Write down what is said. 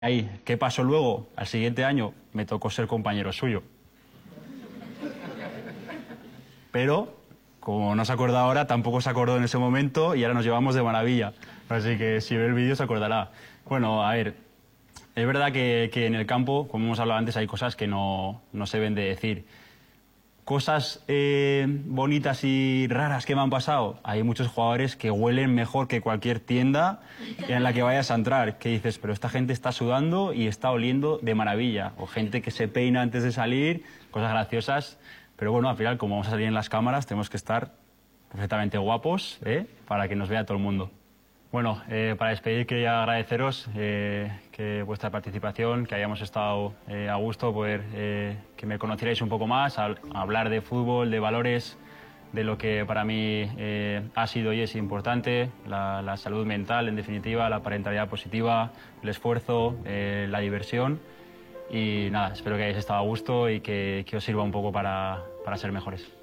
Ahí, ¿qué pasó luego? Al siguiente año me tocó ser compañero suyo. Pero, como no se acuerda ahora, tampoco se acordó en ese momento y ahora nos llevamos de maravilla. Así que si ve el vídeo se acordará. Bueno, a ver, es verdad que en el campo, como hemos hablado antes, hay cosas que no se deben de decir. Cosas bonitas y raras que me han pasado. Hay muchos jugadores que huelen mejor que cualquier tienda en la que vayas a entrar. Que dices, pero esta gente está sudando y está oliendo de maravilla. O gente que se peina antes de salir, cosas graciosas. Pero bueno, al final, como vamos a salir en las cámaras, tenemos que estar perfectamente guapos, para que nos vea todo el mundo. Bueno, para despedir quería agradeceros que vuestra participación, que hayamos estado a gusto, poder que me conocierais un poco más, hablar de fútbol, de valores, de lo que para mí ha sido y es importante, la salud mental, en definitiva, la parentalidad positiva, el esfuerzo, la diversión. Y nada, espero que hayáis estado a gusto y que os sirva un poco para ser mejores.